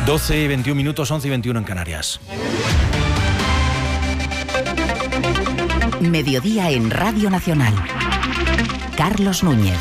12:21, 11:21 en Canarias. Mediodía en Radio Nacional. Carlos Núñez.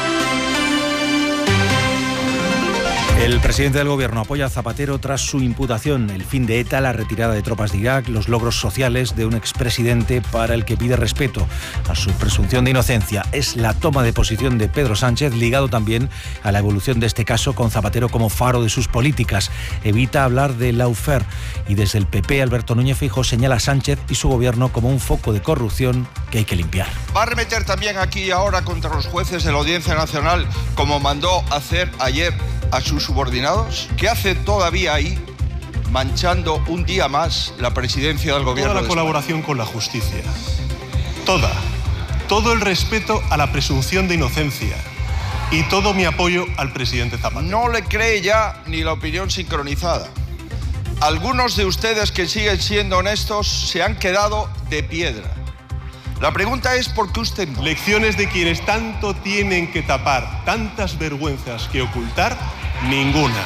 El presidente del Gobierno apoya a Zapatero tras su imputación, el fin de ETA, la retirada de tropas de Irak, los logros sociales de un expresidente para el que pide respeto a su presunción de inocencia. Es la toma de posición de Pedro Sánchez, ligado también a la evolución de este caso, con Zapatero como faro de sus políticas. Evita hablar de lawfare y desde el PP, Alberto Núñez Feijóo señala a Sánchez y su Gobierno como un foco de corrupción que hay que limpiar. ¿Va a arremeter también aquí y ahora contra los jueces de la Audiencia Nacional, como mandó hacer ayer a sus subordinados? ¿Qué hace todavía ahí, manchando un día más la presidencia del Gobierno? Toda la colaboración con la justicia, todo el respeto a la presunción de inocencia y todo mi apoyo al presidente Zapatero. No le cree ya ni la opinión sincronizada. Algunos de ustedes que siguen siendo honestos se han quedado de piedra. La pregunta es ¿por qué usted no? Lecciones de quienes tanto tienen que tapar, tantas vergüenzas que ocultar, ninguna.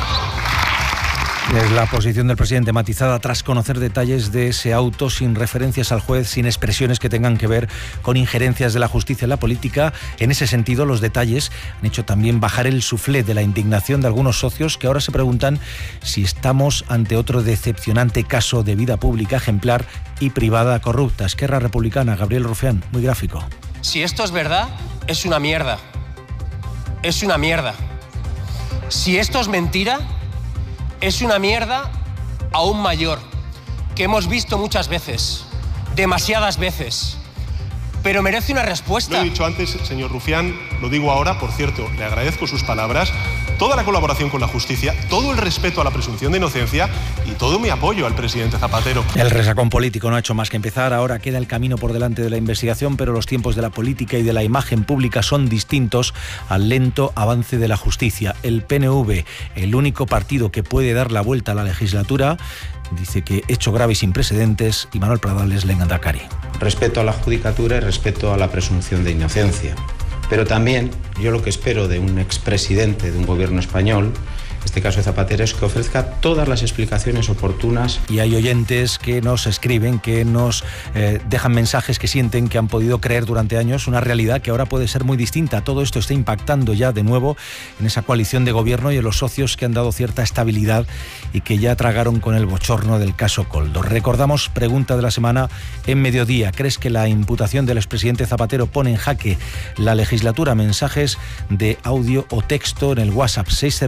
Es la posición del presidente matizada tras conocer detalles de ese auto sin referencias al juez, sin expresiones que tengan que ver con injerencias de la justicia en la política. En ese sentido, los detalles han hecho también bajar el suflé de la indignación de algunos socios que ahora se preguntan si estamos ante otro decepcionante caso de vida pública ejemplar y privada corrupta. Esquerra Republicana, Gabriel Rufián, muy gráfico. Si esto es verdad, es una mierda. Es una mierda. Si esto es mentira, es una mierda aún mayor, que hemos visto muchas veces, demasiadas veces, pero merece una respuesta. Lo he dicho antes, señor Rufián, lo digo ahora, por cierto, le agradezco sus palabras, toda la colaboración con la justicia, todo el respeto a la presunción de inocencia y todo mi apoyo al presidente Zapatero. El resacón político no ha hecho más que empezar, ahora queda el camino por delante de la investigación, pero los tiempos de la política y de la imagen pública son distintos al lento avance de la justicia. El PNV, el único partido que puede dar la vuelta a la legislatura, dice que hecho grave y sin precedentes, y Manuel Pradales, Lehendakari. Respeto a la judicatura y respeto a la presunción de inocencia. Pero también yo lo que espero de un expresidente de un gobierno español, en este caso de Zapatero, es que ofrezca todas las explicaciones oportunas. Y hay oyentes que nos escriben, que nos dejan mensajes que sienten que han podido creer durante años una realidad que ahora puede ser muy distinta. Todo esto está impactando ya de nuevo en esa coalición de gobierno y en los socios que han dado cierta estabilidad y que ya tragaron con el bochorno del caso Koldo. Recordamos, pregunta de la semana en Mediodía. ¿Crees que la imputación del expresidente Zapatero pone en jaque la legislatura? Mensajes de audio o texto en el WhatsApp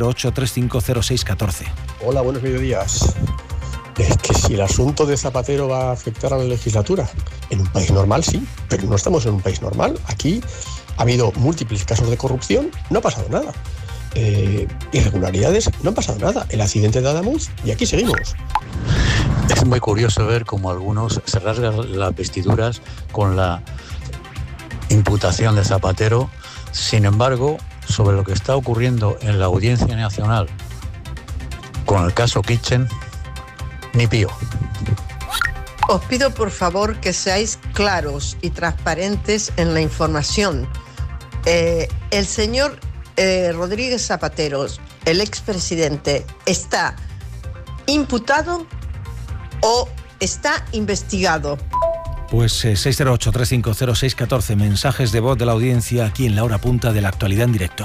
608-350614. Hola, buenos mediodías. Es que si el asunto de Zapatero va a afectar a la legislatura, en un país normal sí, pero no estamos en un país normal. Aquí ha habido múltiples casos de corrupción, no ha pasado nada. Irregularidades, no ha pasado nada. El accidente de Adamuz y aquí seguimos. Es muy curioso ver cómo algunos se rasgan las vestiduras con la imputación de Zapatero. Sin embargo, sobre lo que está ocurriendo en la Audiencia Nacional con el caso Kitchen, ni pío. Os pido por favor que seáis claros y transparentes en la información. El señor Rodríguez Zapatero, el expresidente, ¿está imputado o está investigado? Pues 608-350614, mensajes de voz de la audiencia aquí en La Hora Punta de la Actualidad en Directo.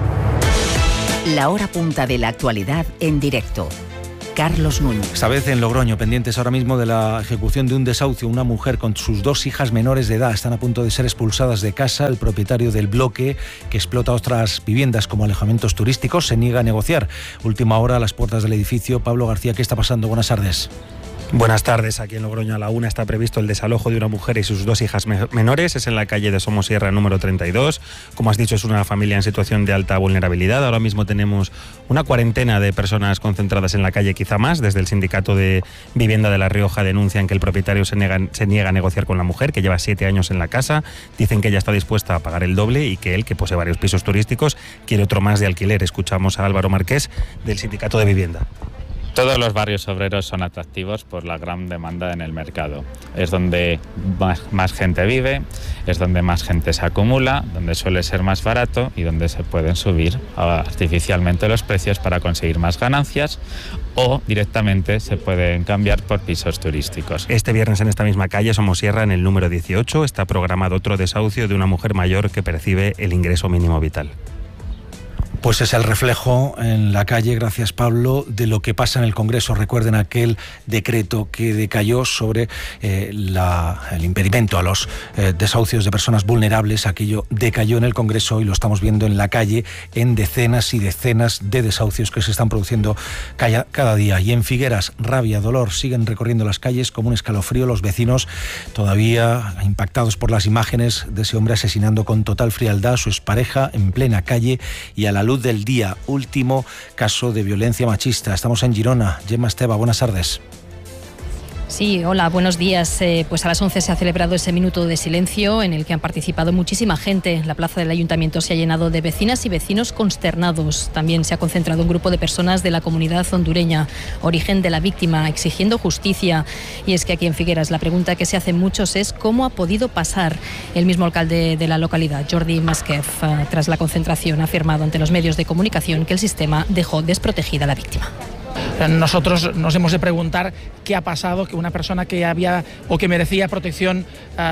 La Hora Punta de la Actualidad en Directo. Carlos Núñez. Esta vez en Logroño, pendientes ahora mismo de la ejecución de un desahucio. Una mujer con sus 2 hijas menores de edad están a punto de ser expulsadas de casa. El propietario del bloque, que explota otras viviendas como alojamientos turísticos, se niega a negociar. Última hora a las puertas del edificio. Pablo García, ¿qué está pasando? Buenas tardes. Buenas tardes. Aquí en Logroño a la 1 está previsto el desalojo de una mujer y sus 2 hijas menores. Es en la calle de Somosierra número 32. Como has dicho, es una familia en situación de alta vulnerabilidad. Ahora mismo tenemos una cuarentena de personas concentradas en la calle, quizá más. Desde el sindicato de vivienda de La Rioja denuncian que el propietario se niega a negociar con la mujer, que lleva 7 años en la casa. Dicen que ella está dispuesta a pagar el doble y que él, que posee varios pisos turísticos, quiere otro más de alquiler. Escuchamos a Álvaro Marqués del sindicato de vivienda. Todos los barrios obreros son atractivos por la gran demanda en el mercado. Es donde más gente vive, es donde más gente se acumula, donde suele ser más barato y donde se pueden subir artificialmente los precios para conseguir más ganancias, o directamente se pueden cambiar por pisos turísticos. Este viernes en esta misma calle, Somosierra, en el número 18, está programado otro desahucio de una mujer mayor que percibe el ingreso mínimo vital. Pues es el reflejo en la calle, gracias Pablo, de lo que pasa en el Congreso. Recuerden aquel decreto que decayó sobre el impedimento a los desahucios de personas vulnerables. Aquello decayó en el Congreso y lo estamos viendo en la calle en decenas y decenas de desahucios que se están produciendo cada día. Y en Figueras, rabia, dolor, siguen recorriendo las calles como un escalofrío. Los vecinos todavía impactados por las imágenes de ese hombre asesinando con total frialdad a su expareja en plena calle y a la luz del día. Último caso de violencia machista. Estamos en Girona. Gemma Esteba, buenas tardes. Sí, hola, buenos días. Pues a las 11 se ha celebrado ese minuto de silencio en el que han participado muchísima gente. La plaza del Ayuntamiento se ha llenado de vecinas y vecinos consternados. También se ha concentrado un grupo de personas de la comunidad hondureña, origen de la víctima, exigiendo justicia. Y es que aquí en Figueras la pregunta que se hacen muchos es ¿cómo ha podido pasar? El mismo alcalde de la localidad, Jordi Masquef, tras la concentración, ha afirmado ante los medios de comunicación que el sistema dejó desprotegida a la víctima. Nosotros nos hemos de preguntar qué ha pasado, que una persona que había o que merecía protección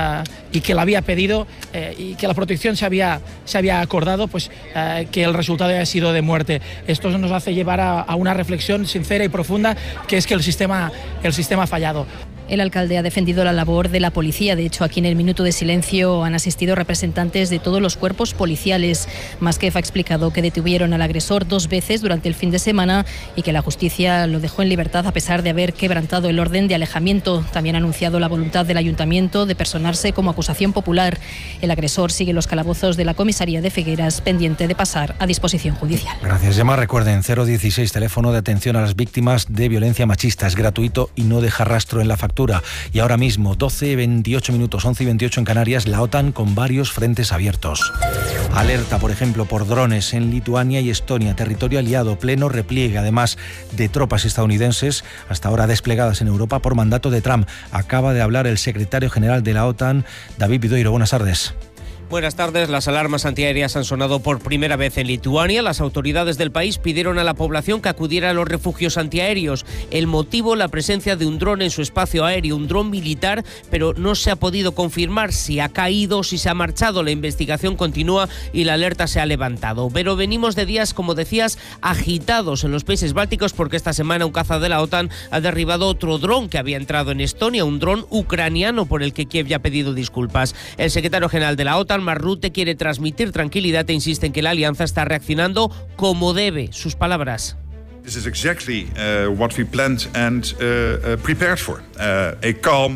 y que la había pedido y que la protección se había acordado, pues que el resultado haya sido de muerte. Esto nos hace llevar a una reflexión sincera y profunda, que es que el sistema ha fallado. El alcalde ha defendido la labor de la policía. De hecho, aquí en el minuto de silencio han asistido representantes de todos los cuerpos policiales. Masquef ha explicado que detuvieron al agresor 2 veces durante el fin de semana y que la justicia lo dejó en libertad a pesar de haber quebrantado el orden de alejamiento. También ha anunciado la voluntad del ayuntamiento de personarse como acusación popular. El agresor sigue los calabozos de la comisaría de Figueras, pendiente de pasar a disposición judicial. Gracias, Gemma. Recuerden, 016, teléfono de atención a las víctimas de violencia machista. Es gratuito y no deja rastro en la factura. Y ahora mismo, 12:28 minutos, 11:28 en Canarias, la OTAN con varios frentes abiertos. Alerta, por ejemplo, por drones en Lituania y Estonia, territorio aliado, pleno repliegue, además de tropas estadounidenses, hasta ahora desplegadas en Europa por mandato de Trump. Acaba de hablar el secretario general de la OTAN, David Bidoiro. Buenas tardes. Buenas tardes. Las alarmas antiaéreas han sonado por primera vez en Lituania. Las autoridades del país pidieron a la población que acudiera a los refugios antiaéreos. El motivo, la presencia de un dron en su espacio aéreo, un dron militar, pero no se ha podido confirmar si ha caído o si se ha marchado. La investigación continúa y la alerta se ha levantado. Pero venimos de días, como decías, agitados en los países bálticos, porque esta semana un caza de la OTAN ha derribado otro dron que había entrado en Estonia, un dron ucraniano por el que Kiev ya ha pedido disculpas. El secretario general de la OTAN, Mark Rutte, quiere transmitir tranquilidad e insiste en que la alianza está reaccionando como debe. Sus palabras. This is exactly what we planned and prepared for. A calm,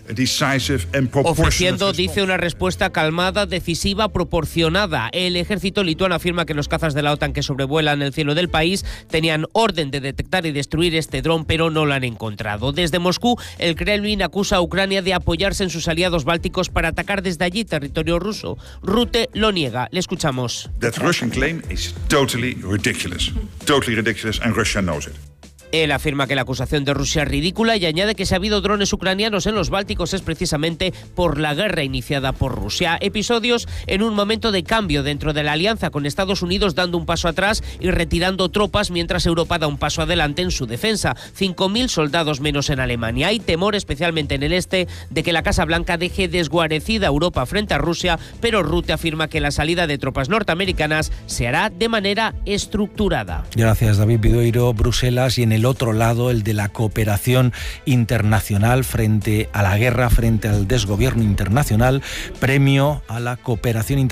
ofreciendo, dice, una respuesta calmada, decisiva, proporcionada. El ejército lituano afirma que los cazas de la OTAN que sobrevuelan el cielo del país tenían orden de detectar y destruir este dron, pero no lo han encontrado. Desde Moscú, el Kremlin acusa a Ucrania de apoyarse en sus aliados bálticos para atacar desde allí territorio ruso. Rutte lo niega. Le escuchamos. That Russian claim is totally ridiculous and Russia knows it. Él afirma que la acusación de Rusia es ridícula y añade que si ha habido drones ucranianos en los Bálticos es precisamente por la guerra iniciada por Rusia. Episodios en un momento de cambio dentro de la alianza, con Estados Unidos dando un paso atrás y retirando tropas mientras Europa da un paso adelante en su defensa. 5.000 soldados menos en Alemania. Hay temor, especialmente en el este, de que la Casa Blanca deje desguarecida a Europa frente a Rusia, pero Rutte afirma que la salida de tropas norteamericanas se hará de manera estructurada. Gracias, David Bidoiro. Bruselas, y en el otro lado, el de la cooperación internacional frente a la guerra, frente al desgobierno internacional, premio a la cooperación internacional